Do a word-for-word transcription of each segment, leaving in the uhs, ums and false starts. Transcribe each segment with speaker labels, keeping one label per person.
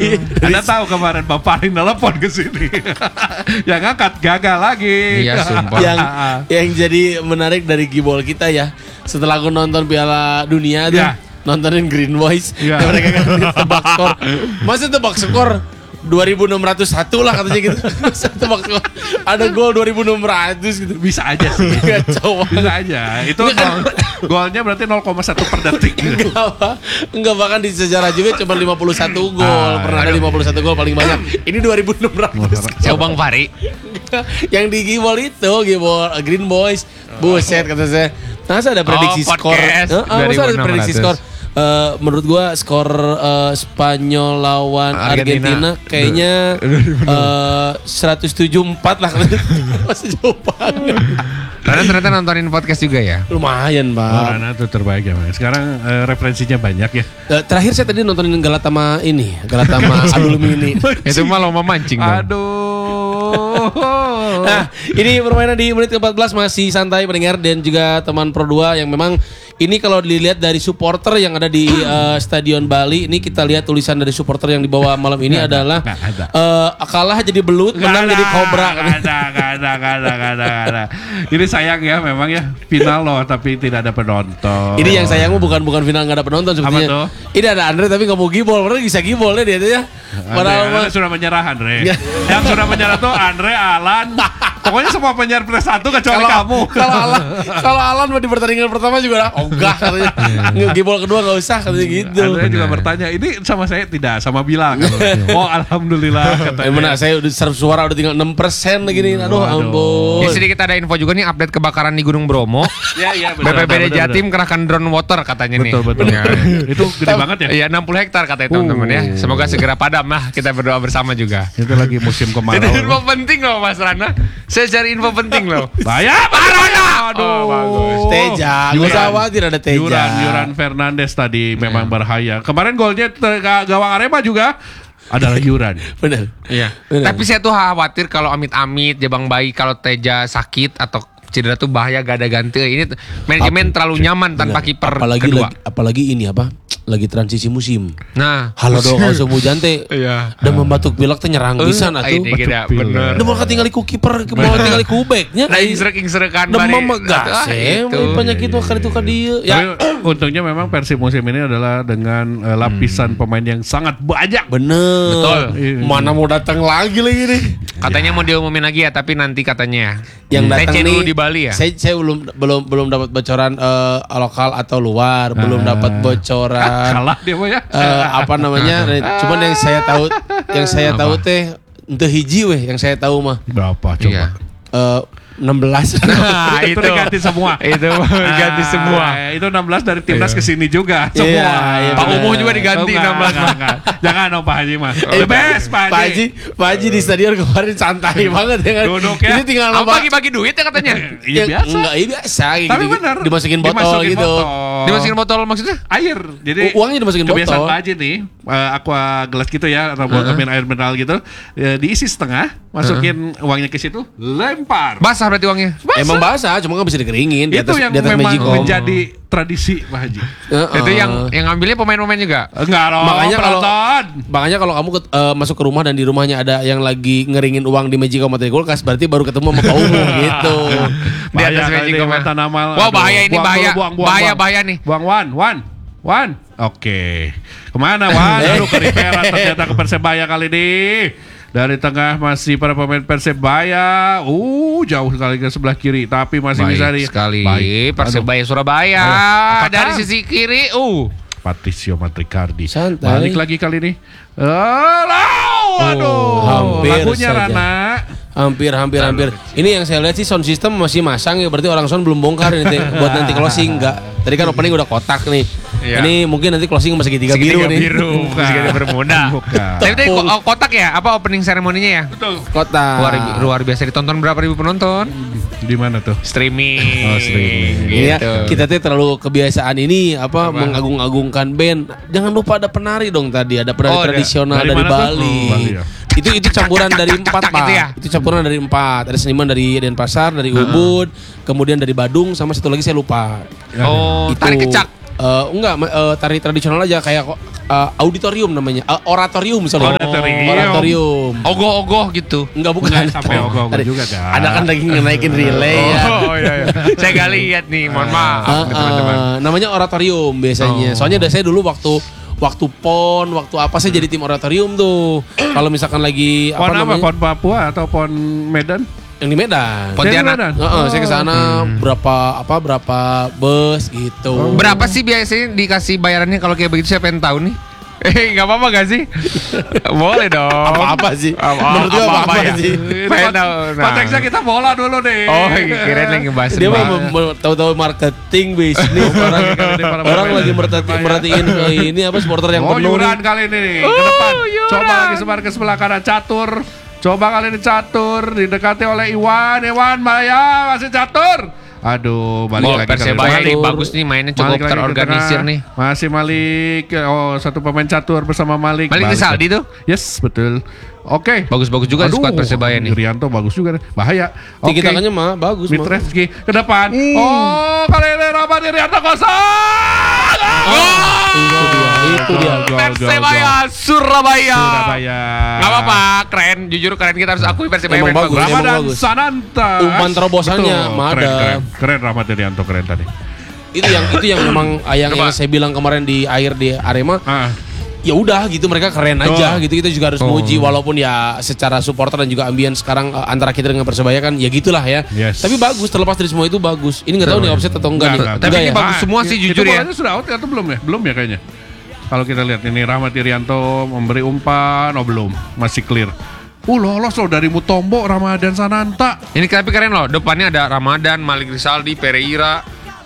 Speaker 1: dari, dari Anda tahu kemarin Bapak Paling telepon ke sini. Yang ngangkat gagal lagi.
Speaker 2: Iya, sumpah.
Speaker 3: Yang yang jadi menarik dari Gibol kita ya, setelah aku nonton Piala Dunia tuh,
Speaker 1: ya.
Speaker 3: nontonin Green Boys,
Speaker 1: ya.
Speaker 3: mereka kan tebak skor. Masa tebak skor dua ribu enam ratus satu lah katanya gitu. Tebak skor. Ada gol dua ribu enam ratus gitu.
Speaker 1: Bisa aja sih.
Speaker 3: Kacau.
Speaker 1: Bisa aja. Itu gol, golnya berarti nol koma satu per detik.
Speaker 3: Enggak apa. Enggak, bahkan di sejarah juga cuma lima puluh satu gol.
Speaker 1: Ah,
Speaker 3: Pernah ada lima puluh satu gol paling banyak. Ini dua ribu enam ratus.
Speaker 2: Coba Bang Fari.
Speaker 3: Yang di Gibol itu, Gibol Green Boys. Buset kata saya. Masa ada prediksi
Speaker 2: Oh,
Speaker 3: skor?
Speaker 2: podcast.
Speaker 3: Heeh, masa ada prediksi skor? Uh, menurut gua skor uh, Spanyol lawan Argentina,
Speaker 2: Argentina
Speaker 3: kayaknya uh, seratus tujuh puluh empat lah. Masih jauh banget.
Speaker 2: Karena ternyata nontonin podcast juga ya.
Speaker 3: Lumayan,
Speaker 1: Oh,
Speaker 3: Bang.
Speaker 1: Rana tuh terbaik ya, Mas. Sekarang uh, referensinya banyak ya.
Speaker 3: Uh, terakhir saya tadi nontonin Galatama ini, Galatama Alumni.
Speaker 2: Itu mah lo memancing dong.
Speaker 1: Aduh.
Speaker 3: Nah, ini permainan di menit ke empat belas masih santai pendengar dan juga teman Pro dua yang memang ini kalau dilihat dari supporter yang ada di uh, Stadion Bali, ini kita lihat tulisan dari supporter yang dibawa malam ini
Speaker 1: Gak
Speaker 3: adalah
Speaker 1: ada, gak ada.
Speaker 3: Uh, kalah jadi belut, menang jadi kobra.
Speaker 1: Gak ada, gak ada, gak ada, gak ada, gak ada. Ini sayang ya memang ya, final loh tapi tidak ada penonton.
Speaker 3: Ini yang sayangmu bukan bukan final nggak ada penonton sebetulnya.
Speaker 1: Apa tuh?
Speaker 3: Ini ada Andre tapi nggak mau gibol, padahal bisa gibolnya dia tuh ya.
Speaker 1: Padahal Andre, Andre sudah menyerah Andre. Yang sudah menyerah tuh Andre, Alan. Pokoknya semua penyiar plus satu kecuali
Speaker 3: Kalau-
Speaker 1: kamu.
Speaker 3: Kalau Alan, kalau Alan mau di pertandingan pertama juga oh enggak katanya. Gibol kedua nggak usah katanya gitu.
Speaker 1: Andre juga bertanya, ini sama saya tidak, sama Bilal kan. Oh alhamdulillah katanya.
Speaker 3: Eh mana saya udah serve suara udah tinggal enam persen lagi nih. Aduh
Speaker 1: Waduh.
Speaker 3: ampun.
Speaker 2: Ya sedikit ada info juga nih update kebakaran di Gunung Bromo.
Speaker 1: Ya, ya,
Speaker 2: B P B D Jatim kerahkan drone water katanya nih.
Speaker 1: Betul, betul.
Speaker 2: Ya.
Speaker 1: Itu gede banget ya.
Speaker 2: Iya enam puluh hektar katanya teman-teman ya. Semoga segera padam lah. Kita berdoa bersama juga.
Speaker 1: Itu lagi musim kemarau.
Speaker 2: Itu info penting loh Mas Rana. Saya cari info penting loh.
Speaker 1: Bahaya, Barana. Aduh,
Speaker 2: Oh, bagus.
Speaker 3: Teja, nggak usah khawatir ada Teja.
Speaker 1: Yuran, Yuran Fernandes tadi memang bahaya. Kemarin golnya te- gawang Arema juga adalah Yuran.
Speaker 3: Benar.
Speaker 2: Iya.
Speaker 3: Benar.
Speaker 2: Tapi saya tuh khawatir kalau amit-amit Jabang Bayi kalau Teja sakit atau cedera tuh bahaya gak ada ganti. Ini t- manajemen terlalu nyaman tanpa kiper
Speaker 3: Apalagi
Speaker 2: kedua.
Speaker 3: lagi, apalagi ini apa? Lagi transisi musim.
Speaker 2: Nah,
Speaker 3: Halo dong, kalau hujan teh.
Speaker 2: Iya.
Speaker 3: Dan membatuk pilek teh nyerang bisa atuh.
Speaker 2: Ini gila,
Speaker 1: Batuk pilek.
Speaker 2: bener.
Speaker 3: Udah mau tinggal ku kiper, mau tinggal ku backnya.
Speaker 2: Nah, ingserek-ingserekan
Speaker 3: Demam mah gas,
Speaker 2: Ah,
Speaker 3: eh,
Speaker 2: itu.
Speaker 3: penyakit mah kali itu ka dieu. Ya,
Speaker 1: Tapi untungnya memang Persib musim ini adalah dengan uh, lapisan pemain yang sangat banyak.
Speaker 3: bener.
Speaker 2: Betul.
Speaker 3: Mana mau datang lagi lagi nih?
Speaker 2: Katanya mau diumumin lagi ya, tapi nanti katanya ya.
Speaker 3: Yang datang
Speaker 2: T C
Speaker 3: nih
Speaker 2: dulu di Bali ya.
Speaker 3: Saya saya belum belum belum dapat bocoran eh, lokal atau luar, belum dapat bocoran
Speaker 1: Kalah dia mah ya.
Speaker 3: eh, apa namanya. Cuman yang saya tahu yang saya tahu teh ente hiji weh yang saya tahu mah
Speaker 1: Berapa coba?
Speaker 2: Iya.
Speaker 3: eh, enam belas.
Speaker 2: Nah,
Speaker 1: Itu ganti semua.
Speaker 2: Itu ganti
Speaker 1: Ah,
Speaker 2: semua.
Speaker 1: Itu enam belas dari timnas
Speaker 2: Iya.
Speaker 1: ke sini juga
Speaker 3: Iya,
Speaker 1: semua.
Speaker 3: iya,
Speaker 2: Pak
Speaker 3: benar.
Speaker 2: Umuh juga diganti
Speaker 1: Oh, enggak,
Speaker 2: enam belas
Speaker 1: enggak, enggak. Jangan dong Pak Haji mah.
Speaker 3: Eh,
Speaker 1: The best Pak Haji.
Speaker 3: Pak Haji, Pak Haji di stadion kemarin santai banget ya kan.
Speaker 1: Duduk ya.
Speaker 3: Ini tinggal
Speaker 2: Apa
Speaker 3: nambah.
Speaker 2: bagi-bagi duit ya katanya?
Speaker 1: Iya
Speaker 3: Yang-
Speaker 1: biasa.
Speaker 3: Enggak, iya biasa gitu.
Speaker 1: Tapi benar.
Speaker 3: Dimasukin botol
Speaker 1: Dimasukin
Speaker 3: gitu.
Speaker 1: botol.
Speaker 2: Dimasukin botol maksudnya?
Speaker 1: Air. Jadi
Speaker 3: U- uangnya dimasukin
Speaker 1: kebiasaan
Speaker 3: botol.
Speaker 1: Pak Haji nih, uh, aqua gelas gitu ya, uh air mineral gitu, ya, diisi setengah, masukin uangnya ke situ, lempar.
Speaker 2: Basah berarti uangnya.
Speaker 1: Basah.
Speaker 3: Emang basah, cuma nggak bisa dikeringin. Di
Speaker 1: Itu
Speaker 3: atas,
Speaker 1: yang
Speaker 3: di atas
Speaker 1: memang
Speaker 3: Magicom.
Speaker 1: menjadi tradisi Pak Haji.
Speaker 3: Heeh.
Speaker 2: Itu yang yang ngambilnya pemain-pemain juga.
Speaker 1: Enggak dong,
Speaker 3: Makanya kalau-
Speaker 1: penonton.
Speaker 3: Makanya kalau kamu ke- eh, masuk ke rumah dan di rumahnya ada yang lagi ngeringin uang di Magicom atau di kulkas, berarti baru ketemu sama Pak Umu gitu.
Speaker 2: Di atas
Speaker 1: Bahaya kali
Speaker 2: Magic
Speaker 1: ini
Speaker 2: Coma.
Speaker 1: mental amal.
Speaker 2: Wah,
Speaker 1: Aduh,
Speaker 2: bahaya ini,
Speaker 1: buang
Speaker 2: bahaya.
Speaker 1: dulu, buang, buang,
Speaker 2: Bahaya,
Speaker 1: buang.
Speaker 2: bahaya nih.
Speaker 1: Buang one, one, one. Oke. Kemana Wan? Aduh ke Rivera ternyata ke Persebaya kali ini. Dari tengah masih para pemain Persebaya. Uh, jauh sekali ke sebelah kiri, tapi masih
Speaker 2: Baik
Speaker 1: bisa di
Speaker 2: sekali.
Speaker 1: Baik.
Speaker 2: Persebaya Surabaya.
Speaker 1: Aduh, apakah-
Speaker 2: Dari sisi kiri, uh.
Speaker 1: Patricio Matricardi.
Speaker 3: Santai.
Speaker 1: Balik lagi kali ini. Halo, aduh.
Speaker 3: hampir
Speaker 1: Lagunya
Speaker 3: saja.
Speaker 1: Rana.
Speaker 3: Hampir, hampir, hampir. Ini yang saya lihat sih sound system masih masang ya, berarti orang sound belum bongkar ini teh, buat nanti closing enggak. Tadi kan opening udah kotak nih.
Speaker 2: Iya.
Speaker 3: Ini mungkin nanti closing masih segitiga biru
Speaker 2: Segitiga
Speaker 3: nih.
Speaker 2: biru.
Speaker 1: Bukan.
Speaker 2: Segitiga bermuda.
Speaker 1: Bukan.
Speaker 2: Tapi tadi ko- oh, kotak ya? Apa opening seremoninya ya?
Speaker 1: Betul.
Speaker 3: Kotak.
Speaker 2: Luar, luar biasa ditonton berapa ribu penonton?
Speaker 1: Di mana tuh?
Speaker 2: Streaming.
Speaker 1: Oh, streaming.
Speaker 3: Ini ya,
Speaker 2: Gitu.
Speaker 3: kita tuh terlalu kebiasaan ini apa, mengagung-agungkan band. Jangan lupa ada penari dong tadi, ada penari
Speaker 2: Oh, ada.
Speaker 3: tradisional
Speaker 1: Dari
Speaker 3: dari,
Speaker 1: mana tuh?
Speaker 3: Bali.
Speaker 1: Oh, Bali ya.
Speaker 3: Itu itu campuran dari empat
Speaker 2: cak
Speaker 3: Pak.
Speaker 2: gitu ya?
Speaker 3: Itu campuran dari empat. Ada seniman dari Denpasar, dari Ubud, kemudian dari Badung, sama satu lagi saya lupa.
Speaker 2: Oh,
Speaker 3: Itu,
Speaker 2: tarik kecak.
Speaker 3: eh, enggak, ma- eh, tari tradisional aja kayak kok uh, auditorium namanya, uh, oratorium sorry.
Speaker 1: Oratorium.
Speaker 3: Oratorium.
Speaker 2: Ogoh-ogoh gitu.
Speaker 3: Enggak bukan.
Speaker 1: Nggak sampai ogoh-ogoh
Speaker 3: Ada-
Speaker 1: juga, Kak.
Speaker 3: Ada kan lagi ngenaikin relay ya.
Speaker 2: Oh iya iya. Saya gak lihat nih, mohon maaf
Speaker 3: Uh,
Speaker 2: nih, teman-teman.
Speaker 3: uh, namanya oratorium biasanya.
Speaker 2: Oh.
Speaker 3: Soalnya ada saya dulu waktu waktu pon, waktu apa saya jadi tim oratorium tuh. Kalau misalkan lagi
Speaker 1: Pon
Speaker 3: apa
Speaker 1: apa?
Speaker 3: namanya?
Speaker 1: Pon Papua atau Pon Medan?
Speaker 3: Yang di Medan.
Speaker 2: Pontianak.
Speaker 1: Medan.
Speaker 3: Heeh, saya ke sana
Speaker 2: Hmm.
Speaker 3: berapa apa berapa bus gitu.
Speaker 2: Berapa sih biasanya dikasih bayarannya kalau kayak begitu, saya pengen tahu nih. Eh, nggak apa-apa gak sih? Boleh dong.
Speaker 3: Apa-apa sih?
Speaker 2: Apa-
Speaker 3: Menurut gua
Speaker 2: apa-apa
Speaker 3: apa-apa
Speaker 2: ya?
Speaker 3: sih?
Speaker 2: Pengen tahu. Nah.
Speaker 1: Konteksnya kita bola dulu nih.
Speaker 2: Oh, kirain lagi ngebahas
Speaker 3: Dia mah
Speaker 2: bola.
Speaker 3: mem- mem- tahu-tahu marketing bisnis orang
Speaker 1: Para
Speaker 3: orang
Speaker 1: pemain
Speaker 3: lagi
Speaker 1: Persebaya.
Speaker 3: merhatiin merhatiin eh, ini apa supporter yang
Speaker 1: Oh,
Speaker 3: penuh
Speaker 1: Yuran
Speaker 3: nih.
Speaker 1: kali ini nih.
Speaker 2: Oh,
Speaker 1: Ke depan.
Speaker 2: Yuran.
Speaker 1: Coba lagi sebar ke sebelah kanan catur. Coba kali ini catur didekati oleh Iwan. Iwan Maya masih catur. Aduh, balik
Speaker 2: Oh,
Speaker 1: lagi
Speaker 2: Persebaya
Speaker 1: kali
Speaker 2: ini
Speaker 3: Catur.
Speaker 2: bagus nih, mainnya
Speaker 1: Malik
Speaker 2: cukup
Speaker 1: lagi ke
Speaker 2: terorganisir
Speaker 1: tengah.
Speaker 2: nih.
Speaker 1: Masih Malik. Oh, satu pemain catur bersama Malik.
Speaker 2: Malik
Speaker 1: Balik.
Speaker 2: Rizaldi tuh?
Speaker 1: Yes, betul. Oke.
Speaker 2: Bagus-bagus juga
Speaker 1: Aduh,
Speaker 2: skuad Persebaya nih.
Speaker 1: Rianto bagus juga nih. Bahaya.
Speaker 3: Tiki
Speaker 1: Oke.
Speaker 3: tangannya mah bagus mah.
Speaker 1: Mitreski ke depan. Oh, kali ini Rahmat Irianto kosong.
Speaker 2: Oh,
Speaker 3: Itu dia, itu dia.
Speaker 1: Gol, gol, gol,
Speaker 2: Persebaya Surabaya.
Speaker 1: Surabaya.
Speaker 2: Gak apa-apa, keren. Jujur keren, kita harus akui Persebaya
Speaker 3: Emang
Speaker 2: main
Speaker 3: bagus,
Speaker 2: bagus.
Speaker 3: emang
Speaker 1: Ramadan
Speaker 3: bagus.
Speaker 1: Sananta.
Speaker 3: Umpan terobosannya,
Speaker 1: Betul,
Speaker 3: mah
Speaker 1: keren,
Speaker 3: ada.
Speaker 1: Keren, keren Rahmat Irianto keren tadi.
Speaker 3: Itu yang itu yang memang ah, yang,
Speaker 2: Coba.
Speaker 3: yang saya bilang kemarin di air di Arema.
Speaker 1: Ah,
Speaker 3: Ya udah gitu mereka keren aja
Speaker 1: Betul.
Speaker 3: gitu, kita juga harus
Speaker 2: Oh.
Speaker 3: muji walaupun ya secara supporter dan juga ambience sekarang eh, antara kita dengan Persebaya kan ya gitulah ya.
Speaker 1: Yes.
Speaker 3: Tapi bagus terlepas dari semua itu bagus. Ini nggak tahu nih offset atau enggak,
Speaker 1: Enggak,
Speaker 3: nih.
Speaker 1: enggak.
Speaker 2: Tapi
Speaker 3: Enggak
Speaker 2: ini
Speaker 3: ya?
Speaker 2: bagus semua sih,
Speaker 1: itu
Speaker 2: jujur ya.
Speaker 1: bolanya sudah out atau belum ya? Belum ya kayaknya. Kalau kita lihat ini Rahmat Irianto memberi umpan, oh belum, masih clear. Uh lolos loh dari Mutombo, Ramadan Sananta.
Speaker 2: Ini tapi keren loh, depannya ada Ramadan, Malik Rizaldi, Pereira,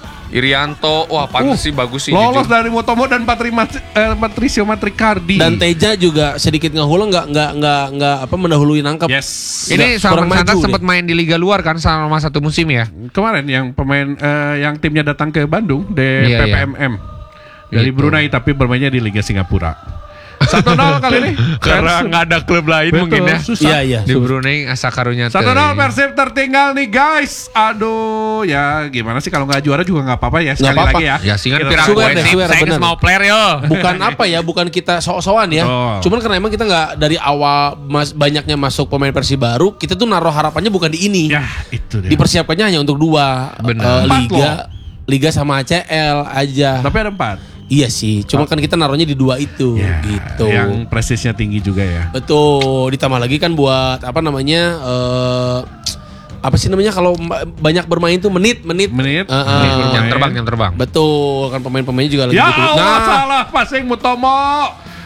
Speaker 2: Irianto. Wah, pantes
Speaker 1: Uh,
Speaker 2: sih, bagus sih.
Speaker 1: Lolos
Speaker 2: jujur.
Speaker 1: dari Mutombo dan Patri Mat- eh, Patricio Matricardi.
Speaker 3: Dan Teja juga sedikit ngehulang nggak nggak nggak nggak apa mendahului nangkap.
Speaker 1: Yes.
Speaker 2: Ini
Speaker 3: Nggak, kurang
Speaker 2: sama Santat
Speaker 3: maju
Speaker 2: sempat
Speaker 3: deh.
Speaker 2: main di liga luar kan selama satu musim ya.
Speaker 1: Kemarin yang pemain eh, yang timnya datang ke Bandung di
Speaker 2: Iya,
Speaker 1: P P M M dari
Speaker 2: Gitu.
Speaker 1: Brunei tapi bermainnya di Liga Singapura. satu nol kali ini.
Speaker 2: Karena nggak ada klub lain
Speaker 1: Betul,
Speaker 2: mungkin ya.
Speaker 1: susah.
Speaker 3: Iya iya.
Speaker 2: Di Brunei asa karunya
Speaker 1: satu nol
Speaker 2: teh.
Speaker 1: Persib tertinggal nih guys. Aduh, ya gimana sih kalau nggak juara juga nggak apa-apa ya. Sekali
Speaker 3: apa-apa.
Speaker 1: lagi ya.
Speaker 2: Ya singan
Speaker 1: Kita-
Speaker 2: pirang
Speaker 3: Swear
Speaker 2: gue
Speaker 3: deh,
Speaker 2: sih.
Speaker 3: swear,
Speaker 2: Saya
Speaker 3: bener.
Speaker 2: geus mau player yo.
Speaker 3: Bukan apa ya, bukan kita sok-sokan ya.
Speaker 1: Betul.
Speaker 3: Cuman karena emang kita nggak dari awal mas, banyaknya masuk pemain Persib baru, kita tuh naruh harapannya bukan di ini.
Speaker 1: Ya, itu dia.
Speaker 3: Dipersiapkannya hanya untuk dua
Speaker 2: Benar.
Speaker 3: eh,
Speaker 1: Empat
Speaker 3: liga,
Speaker 1: loh.
Speaker 3: liga sama A C L aja.
Speaker 1: Tapi ada empat.
Speaker 3: Iya sih, cuma kan kita naruhnya di dua itu
Speaker 1: Ya,
Speaker 3: gitu.
Speaker 1: Yang prestisnya tinggi juga ya.
Speaker 3: Betul, ditambah lagi kan buat apa namanya eh apa sih namanya kalau ma- banyak bermain tuh menit menit.
Speaker 1: Menit.
Speaker 3: Eh, eh.
Speaker 1: menit bermain.
Speaker 2: Yang terbang, yang terbang.
Speaker 3: Betul, kan pemain-pemainnya juga lagi
Speaker 1: Ya
Speaker 3: gitu.
Speaker 1: Allah, salah passing Mutomo.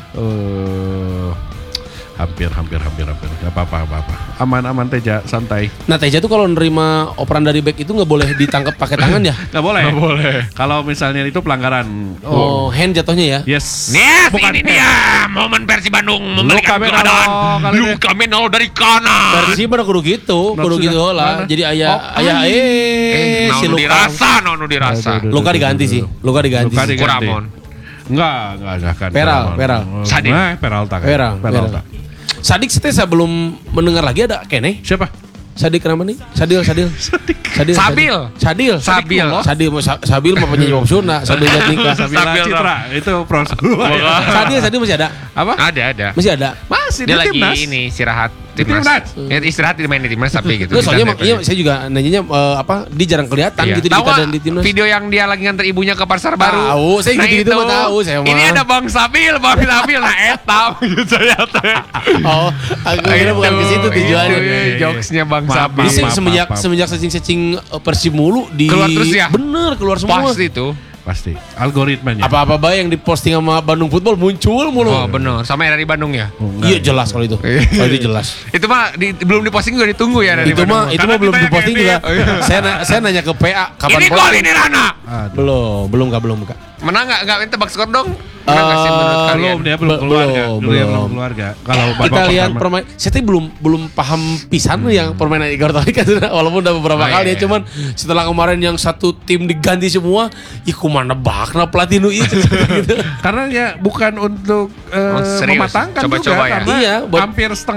Speaker 1: Eh, hampir, hampir, hampir, hampir. Gak apa-apa, gak apa-apa. Aman, aman Teja, santai.
Speaker 3: Nah Teja tuh kalau nerima operan dari back itu nggak boleh ditangkap pakai tangan ya?
Speaker 1: Gak boleh. Gak boleh. Kalau misalnya itu pelanggaran.
Speaker 3: Oh, hand jatuhnya ya?
Speaker 1: Yes.
Speaker 2: Yes,
Speaker 1: Bukan
Speaker 2: ini
Speaker 1: hand.
Speaker 2: dia momen Persib Bandung
Speaker 1: Luka
Speaker 2: memberikan
Speaker 1: Menolo
Speaker 2: keadaan.
Speaker 1: kali ini.
Speaker 2: Luka Menolo dari kanan.
Speaker 3: Persib udah kudu gitu, kudu
Speaker 1: Maksudnya
Speaker 3: gitu lah.
Speaker 1: mana?
Speaker 3: Jadi ayah
Speaker 1: Oh,
Speaker 3: ayah
Speaker 1: anjing.
Speaker 3: eh,
Speaker 2: Eh,
Speaker 3: si
Speaker 2: naon
Speaker 3: Luka.
Speaker 2: dirasa, naon dirasa.
Speaker 1: Aduh, aduh.
Speaker 3: Luka diganti sih, Luka diganti.
Speaker 1: Luka
Speaker 3: sih.
Speaker 1: diganti.
Speaker 2: Kuramon.
Speaker 1: Enggak, enggak ada kan.
Speaker 3: Peral,
Speaker 1: Kuramon.
Speaker 3: Peral.
Speaker 1: Oh,
Speaker 2: Sadik.
Speaker 1: Nah, Peralta kan.
Speaker 3: Peral,
Speaker 1: Peralta.
Speaker 3: Peral. Sadik Setesa belum mendengar lagi ada Kene.
Speaker 1: Siapa?
Speaker 3: Sadik kenapa nih? Sadil, Sadil. Sadil.
Speaker 2: Sabil.
Speaker 3: Sadil.
Speaker 2: Sabil.
Speaker 3: Sadil, Sa- Sabil mau penyanyi pop Sunda, Sabil Jatnika.
Speaker 1: Sabila
Speaker 2: Sabil,
Speaker 1: Citra. Itu pros.
Speaker 3: Sadil, Sadil masih ada?
Speaker 1: Apa?
Speaker 2: Ada, ada.
Speaker 3: Masih ada.
Speaker 1: Masih
Speaker 2: Dia
Speaker 1: di
Speaker 2: lagi
Speaker 1: timnas.
Speaker 2: ini istirahat
Speaker 1: Di
Speaker 2: timnas.
Speaker 1: timnas.
Speaker 2: Ya, istirahat di main di timnas tapi gitu.
Speaker 3: Nggak, soalnya
Speaker 2: Di
Speaker 3: makanya
Speaker 2: timnas.
Speaker 3: saya juga nanyanya eh, apa? Dia jarang kelihatan
Speaker 2: Iya.
Speaker 3: gitu di
Speaker 2: Tahu
Speaker 3: kita
Speaker 2: nggak
Speaker 3: dan di timnas.
Speaker 2: video yang dia lagi nganter ibunya ke pasar baru.
Speaker 3: Tahu, saya gitu-gitu
Speaker 2: itu,
Speaker 3: mah tahu, saya mah.
Speaker 2: Ini ada Bang Sabil, Bang Sabil, nah etam gitu saya teh.
Speaker 3: Oh, aku kira bukan ke situ tujuannya.
Speaker 2: Itu,
Speaker 1: Iya, iya.
Speaker 2: jokesnya Bang
Speaker 1: Maaf,
Speaker 2: Sabil.
Speaker 3: Ini sih
Speaker 1: maaf,
Speaker 3: semenjak
Speaker 1: maaf.
Speaker 3: semenjak searching-searching eh, Persib mulu di
Speaker 2: Keluar terus ya?
Speaker 3: Bener, keluar semua.
Speaker 2: Pasti itu.
Speaker 1: Pasti. Algoritmanya.
Speaker 3: Apa-apa baik yang diposting sama Bandung Football muncul mulu.
Speaker 2: Oh benar, sama yang dari Bandung ya.
Speaker 1: Oh, enggak.
Speaker 3: Iya jelas kalau itu. Kalau itu jelas.
Speaker 2: Itu mah di- belum diposting juga ditunggu ya dari
Speaker 3: Itu
Speaker 2: Bandung.
Speaker 3: mah itu
Speaker 1: Karena
Speaker 3: mah belum
Speaker 1: kita yang
Speaker 3: diposting juga.
Speaker 1: edit.
Speaker 2: Oh, iya.
Speaker 3: Saya na- saya nanya ke P A kapan
Speaker 2: Ini gol
Speaker 3: posting.
Speaker 2: ini Rana.
Speaker 1: Aduh.
Speaker 3: Belum, belum Kak, belum Kak.
Speaker 2: Menang nggak? Nggak tebak skor dong. Menang nggak sih menurut
Speaker 3: Eh,
Speaker 2: kalian?
Speaker 1: Belum, dia belum
Speaker 3: Be-
Speaker 1: keluarga.
Speaker 3: belum,
Speaker 1: Dulu yang belum
Speaker 3: belum.
Speaker 1: keluarga. Kalau babak
Speaker 3: Kita lihat
Speaker 1: pertama.
Speaker 3: permain, saya tuh belum belum paham pisan yang permainan Igor Torik kan walaupun udah beberapa
Speaker 2: Oh,
Speaker 3: kali
Speaker 2: iya,
Speaker 3: ya, cuman setelah kemarin yang satu tim diganti semua, ih kumana bakna pelatih nu itu gitu.
Speaker 1: Karena ya bukan untuk eh,
Speaker 2: Oh, serius?
Speaker 1: mematangkan
Speaker 2: Coba-coba
Speaker 1: juga
Speaker 2: ya?
Speaker 1: karena
Speaker 3: Iya, buat-
Speaker 1: hampir setengah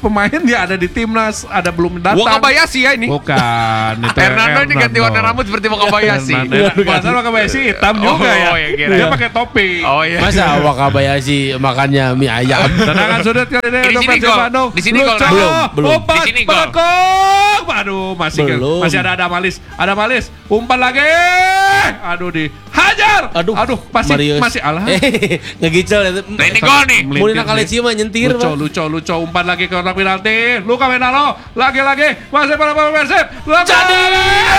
Speaker 1: pemain dia ada di timnas, ada belum datang.
Speaker 2: Wakabayashi ya ini.
Speaker 1: Bukan. Itu
Speaker 2: Hernando ini ganti warna rambut seperti Wakabayashi.
Speaker 1: Perasaan Wakabayashi hitam juga
Speaker 2: Oh,
Speaker 1: ya.
Speaker 2: iya, kira.
Speaker 1: Dia pakai topi.
Speaker 2: Oh iya.
Speaker 3: Masa Wakabayashi makannya mie ayam?
Speaker 1: Tendangan sudut kali ini
Speaker 2: Di
Speaker 1: untuk
Speaker 2: sini
Speaker 1: Persib
Speaker 2: gol.
Speaker 1: Bandung.
Speaker 2: Di sini gol.
Speaker 1: Luco.
Speaker 3: Belum, belum.
Speaker 1: Umpan.
Speaker 2: Di sini gol.
Speaker 1: Belakang. Aduh, masih
Speaker 3: Belum.
Speaker 1: masih ada ada Malis. Ada Malis. Umpan lagi. Aduh di hajar.
Speaker 3: Aduh,
Speaker 1: Aduh, masih
Speaker 3: Marius.
Speaker 1: masih alah.
Speaker 3: Eh, ngegicel ya.
Speaker 2: Nah ini gol nih.
Speaker 3: Mau dina kali sih mah nyentir,
Speaker 1: Lucu,
Speaker 3: Pak.
Speaker 1: lucu, lucu. Umpan lagi ke kotak penalti. Luka Menalo. Lagi-lagi. Masih pada pemain Persib. Luka.
Speaker 3: Jadi.